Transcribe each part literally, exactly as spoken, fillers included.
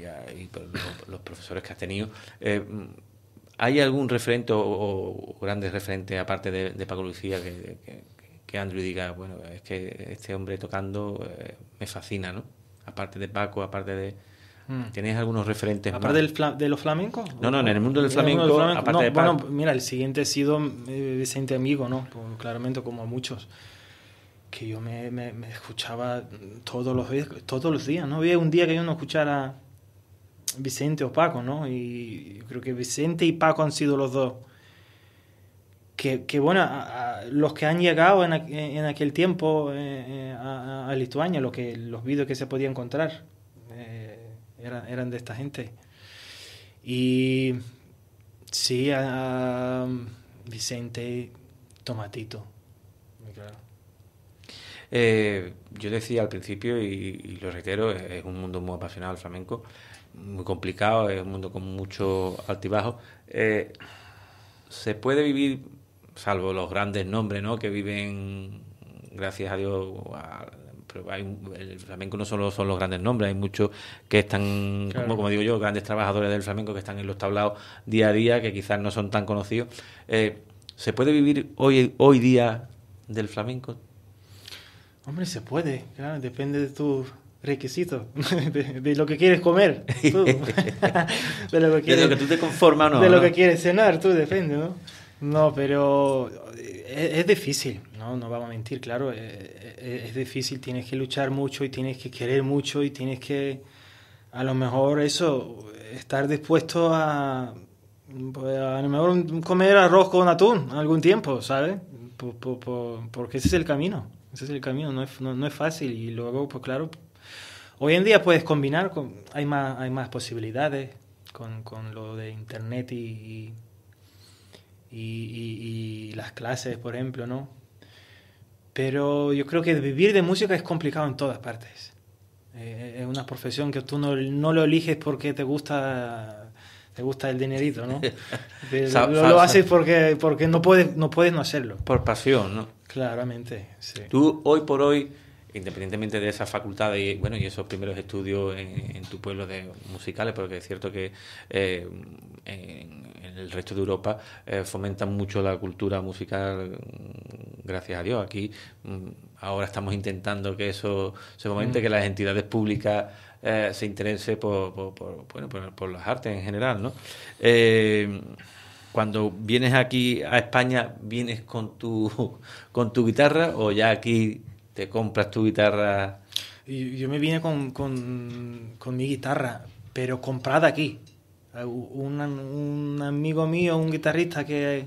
y por los, los profesores que has tenido, eh, ¿hay algún referente o, o grandes referentes, aparte de, de Paco Lucía, que, que, que Andrew diga, bueno, es que este hombre tocando eh, me fascina, ¿no? Aparte de Paco, aparte de... Mm. ¿Tenéis algunos referentes Aparte más? del fla de los flamencos. No, no, en el mundo del En el flamenco, mundo del flamenco, aparte no, de Paco. bueno, mira, el siguiente ha sido eh, Vicente Amigo, ¿no? Pues, claramente, como a muchos, que yo me, me, me escuchaba todos los días, todos los días, ¿no? Había un día que yo no escuchara Vicente o Paco, ¿no? Y yo creo que Vicente y Paco han sido los dos que, que bueno, a, a, los que han llegado en, en aquel tiempo eh, a, a Lituania, lo que, los vídeos que se podía encontrar eh, eran, eran de esta gente. Y sí, a, a Vicente, Tomatito, muy claro. Eh, yo decía al principio, y, y lo reitero, es, es un mundo muy apasionado el flamenco, muy complicado, es un mundo con mucho altibajos. Eh, se puede vivir, salvo los grandes nombres, ¿no?, que viven, gracias a Dios, a, pero hay, el flamenco no solo son los grandes nombres, hay muchos que están, claro, como, como digo yo, grandes trabajadores del flamenco que están en los tablaos día a día, que quizás no son tan conocidos. Eh, ¿se puede vivir hoy, hoy día del flamenco? Hombre, se puede, claro, depende de tus requisitos, de, de lo que quieres comer, tú. de, lo que quieres, de lo que tú te conformas, ¿no? De lo ¿no? que quieres cenar, tú, depende, ¿no? No, pero es, es difícil, ¿no? No vamos a mentir, claro, es, es, es difícil, tienes que luchar mucho y tienes que querer mucho y tienes que, a lo mejor eso, estar dispuesto a, pues, a lo mejor comer arroz con atún algún tiempo, ¿sabes? Por, por, por, porque ese es el camino. Ese es el camino, no es, no, no es fácil. Y luego, pues claro, hoy en día puedes combinar, con, hay, más, hay más posibilidades con, con lo de internet y, y, y, y las clases, por ejemplo, ¿no? Pero yo creo que vivir de música es complicado en todas partes. Eh, es una profesión que tú no, no lo eliges porque te gusta, te gusta el dinerito, ¿no? Lo, lo haces porque, porque no puedes, no puedes no hacerlo. Por pasión, ¿no? Claramente, sí. Tú, hoy por hoy, independientemente de esas facultades y, bueno, y esos primeros estudios en, en tu pueblo de musicales, porque es cierto que eh, en, en el resto de Europa eh, fomentan mucho la cultura musical, gracias a Dios. Aquí ahora estamos intentando que eso se fomente, mm. que las entidades públicas eh, se interesen por, por, por, bueno, por, por las artes en general, ¿no? Eh, Cuando vienes aquí a España, ¿vienes con tu con tu guitarra o ya aquí te compras tu guitarra? Yo me vine con, con, con mi guitarra, pero comprada aquí. Un, un amigo mío, un guitarrista que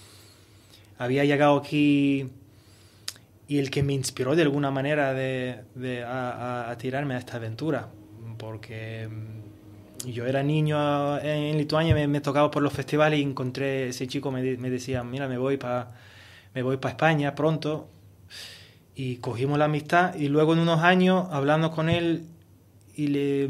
había llegado aquí y el que me inspiró de alguna manera de, de a, a, a tirarme a esta aventura, porque yo era niño en Lituania, me, me tocaba por los festivales y encontré ese chico, me, me decía, mira, me voy para me voy para España pronto, y cogimos la amistad y luego en unos años hablando con él y le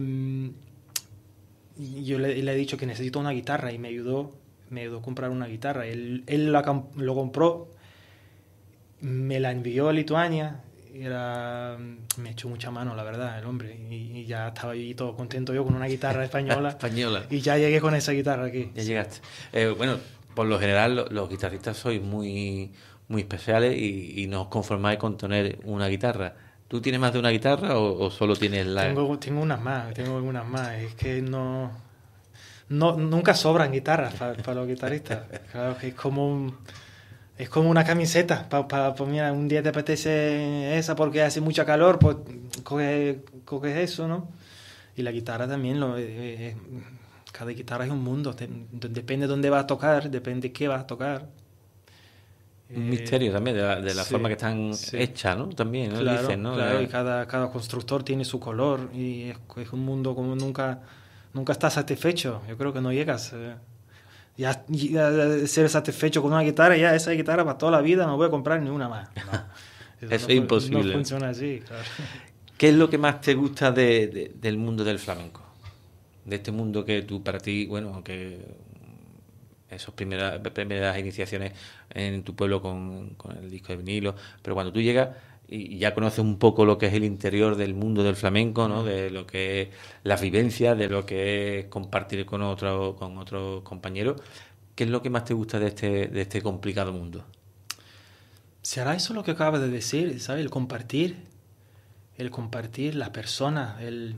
yo le, le he dicho que necesito una guitarra y me ayudó, me ayudó a comprar una guitarra. Él, él la, lo compró, me la envió a Lituania. Era, me echó mucha mano, la verdad, el hombre, y, y ya estaba ahí todo contento yo con una guitarra española. española. Y ya llegué con esa guitarra aquí. Ya llegaste. Eh, bueno, por lo general los, los guitarristas sois muy, muy especiales y, y no os conformáis con tener una guitarra. ¿Tú tienes más de una guitarra o, o solo tienes la...? Tengo, tengo unas más, tengo algunas más. Es que no... no nunca sobran guitarras para, para los guitarristas. Claro que es como un... Es como una camiseta, para pa, pa, mira, un día te apetece esa porque hace mucha calor, pues coges, coges eso, ¿no? Y la guitarra también, lo, eh, eh, cada guitarra es un mundo, te, depende de dónde vas a tocar, depende de qué vas a tocar. Un eh, misterio también, de la, de la sí, forma que están sí. hechas, ¿no? También, ¿no? Claro, Dicen, ¿no? claro, eh, y cada, cada constructor tiene su color y es, es un mundo como nunca, nunca estás satisfecho, yo creo que no llegas... Eh. Ya, ya ser satisfecho con una guitarra, ya esa guitarra para toda la vida no voy a comprar ni una más. No, eso, eso no, es imposible. No funciona así, claro. ¿Qué es lo que más te gusta de, de, del mundo del flamenco? De este mundo que tú, para ti, bueno, que esas primeras, primeras iniciaciones en tu pueblo con, con el disco de vinilo, pero cuando tú llegas y ya conoces un poco lo que es el interior del mundo del flamenco, ¿no? De lo que es las vivencias, de lo que es compartir con otros con otros compañeros. ¿Qué es lo que más te gusta de este, de este complicado mundo? ¿Será eso lo que acabas de decir? ¿Sabes? El compartir, el compartir, la persona, el,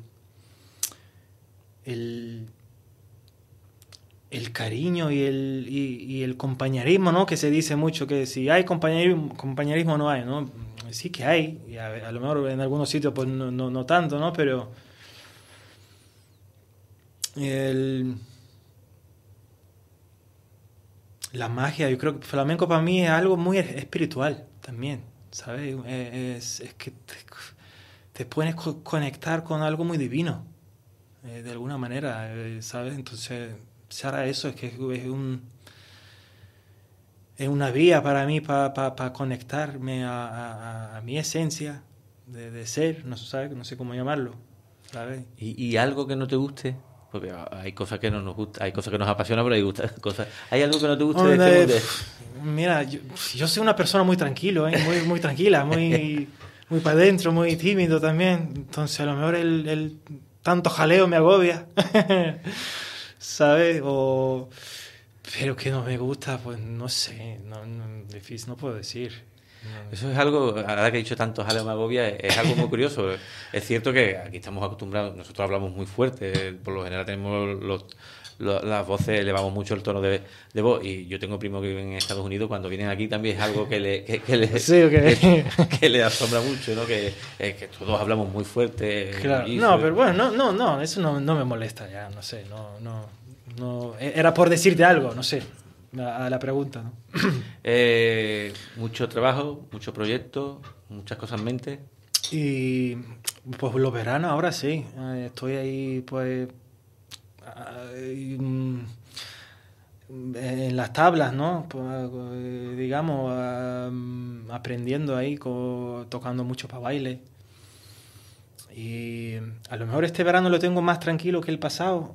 el, el cariño y el, y, y el compañerismo, ¿no? Que se dice mucho que si hay compañerismo, compañerismo no hay, ¿no? Sí que hay, y a, a lo mejor en algunos sitios pues no, no, no tanto, ¿no? Pero el... la magia, yo creo que flamenco para mí es algo muy espiritual también, ¿sabes? Es, es que te, te puedes co conectar con algo muy divino, eh, de alguna manera, eh, ¿sabes? Entonces, será eso, es que es un es una vía para mí para pa, pa conectarme a, a, a mi esencia de, de ser, no, ¿sabes? No sé cómo llamarlo, ¿sabes? ¿Y, y algo que no te guste? Porque hay cosas que no nos gusta, hay cosas que nos apasionan, pero hay gusta, cosas. ¿Hay algo que no te guste de este mundo? Mira, yo, yo soy una persona muy tranquilo, ¿eh? muy, muy tranquila, muy, muy para adentro, muy tímido también. Entonces a lo mejor el, el tanto jaleo me agobia, ¿sabes? O, pero que no me gusta, pues no sé, no, no, difícil, no puedo decir. No. Eso es algo, ahora que he dicho tanto jaleo me agobia, es algo muy curioso. Es cierto que aquí estamos acostumbrados, nosotros hablamos muy fuerte, por lo general tenemos los, los, las voces, elevamos mucho el tono de, de voz, y yo tengo primos que viven en Estados Unidos, cuando vienen aquí también es algo que le, que, que le, sí, okay. que, que le asombra mucho, ¿no? Que, que todos hablamos muy fuerte. Claro. No, pero bueno, no, no, no, eso no, no me molesta ya, no sé, no, no, no, era por decirte algo, no sé. A la pregunta, ¿no? eh, mucho trabajo, mucho proyecto, muchas cosas en mente. Y pues los veranos ahora sí, estoy ahí pues en las tablas, ¿no? Pues, digamos, aprendiendo ahí, tocando mucho para baile. Y a lo mejor este verano lo tengo más tranquilo que el pasado.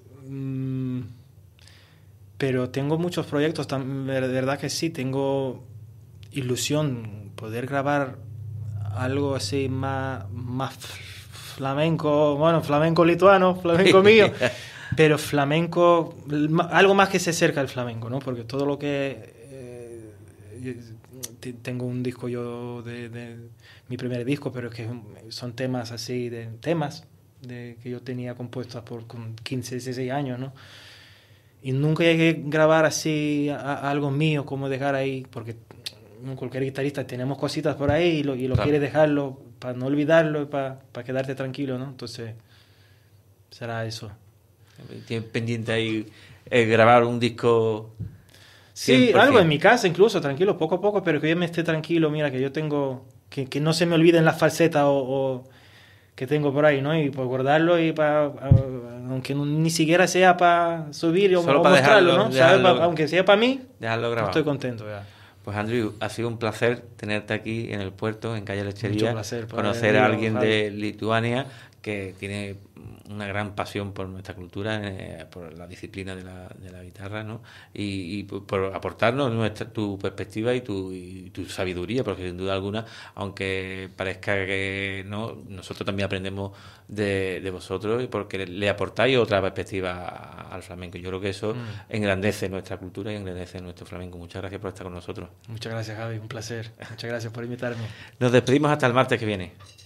Pero tengo muchos proyectos, de verdad que sí, tengo ilusión poder grabar algo así más, más flamenco, bueno, flamenco lituano, flamenco mío, pero flamenco, algo más que se acerca al flamenco, ¿no? Porque todo lo que... Eh, tengo un disco yo de, de mi primer disco, pero es que son temas así, de temas de, que yo tenía compuestos por con quince, dieciséis años, ¿no? Y nunca llegué a grabar así a, a algo mío, como dejar ahí, porque cualquier guitarrista tenemos cositas por ahí y lo, y lo claro. quiere dejarlo para no olvidarlo, para, para quedarte tranquilo, ¿no? Entonces, será eso. ¿Tienes pendiente ahí eh, grabar un disco? cien por ciento? Sí, algo en mi casa incluso, tranquilo, poco a poco, pero que yo me esté tranquilo, mira, que yo tengo, que, que no se me olviden las falsetas o... o que tengo por ahí, ¿no? Y pues guardarlo y para, aunque no, ni siquiera sea para subir o, o mostrarlo, dejarlo, ¿no? Dejarlo, pa, aunque sea para mí, dejarlo grabado. Estoy contento ya. Pues Andrew, ha sido un placer tenerte aquí en el puerto, en Calle Lechería, Mucho placer, conocer a alguien de Lituania que tiene una gran pasión por nuestra cultura, eh, por la disciplina de la, de la guitarra, ¿no? Y, y por, por aportarnos nuestra, tu perspectiva y tu, y tu sabiduría, porque sin duda alguna, aunque parezca que no, nosotros también aprendemos de, de vosotros, porque le, le aportáis otra perspectiva al flamenco. Yo creo que eso mm. engrandece nuestra cultura y engrandece nuestro flamenco. Muchas gracias por estar con nosotros. Muchas gracias, Javi, un placer. Muchas gracias por invitarme. Nos despedimos hasta el martes que viene.